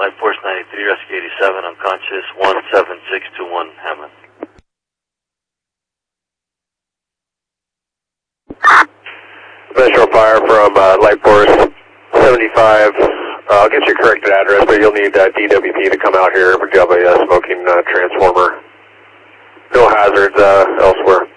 Life Force 93, Rescue 87, unconscious, 17621 Hammond. Visual fire from Life Force 75. I'll get your corrected address, but you'll need DWP to come out here. We do have a smoking transformer. No hazards elsewhere.